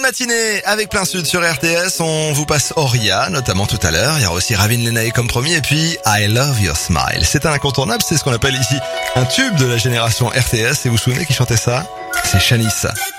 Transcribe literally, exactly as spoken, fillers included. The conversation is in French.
matinée avec Plein Sud sur R T S. On vous passe Oria, notamment tout à l'heure. Il y aura aussi Ravin Lenae comme promis. Et puis, I Love Your Smile. C'est un incontournable. C'est ce qu'on appelle ici un tube de la génération R T S. Et vous vous souvenez qui chantait ça? C'est Shanice.